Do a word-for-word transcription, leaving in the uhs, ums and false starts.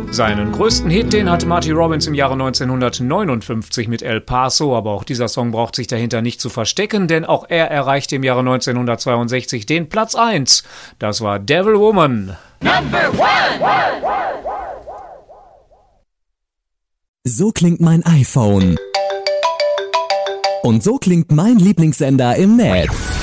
Seinen größten Hit, den hatte Marty Robbins im Jahre neunzehnhundertneunundfünfzig mit El Paso, aber auch dieser Song braucht sich dahinter nicht zu verstecken, denn auch er erreichte im Jahre neunzehnhundertzweiundsechzig den Platz eins. Das war Devil Woman. Number one. So klingt mein iPhone. Und so klingt mein Lieblingssender im Netz.